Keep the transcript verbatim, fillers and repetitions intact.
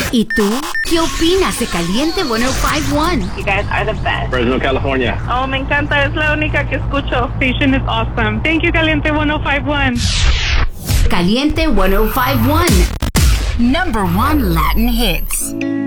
¿Y tú? ¿Qué opinas de Caliente ciento cincuenta y uno? You guys are the best. Fresno, California. Oh, me encanta. Es la única que escucho. Station is awesome. Thank you, Caliente ciento cincuenta y uno. Caliente ciento cincuenta y uno. Number one Latin hits.